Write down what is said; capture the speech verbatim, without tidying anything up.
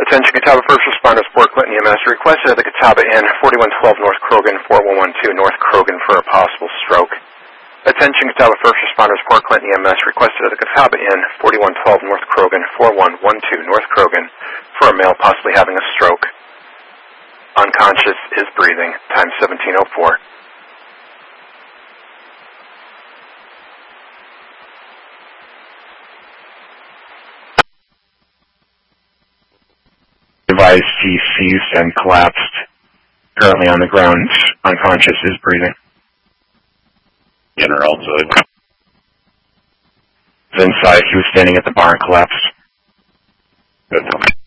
Attention Catawba First Responders, Port Clinton E M S requested at the Catawba Inn, forty-one twelve North Krogan, four one one two North Krogan for a possible stroke. Attention Catawba First Responders, Port Clinton E M S requested at the Catawba Inn, forty-one twelve North Krogan, four one one two North Krogan for a male possibly having a stroke. Unconscious, is breathing, time seventeen oh four. Device he seized and collapsed. Currently on the ground, unconscious, is breathing. In or outside? Inside, he was standing at the bar and collapsed. Good.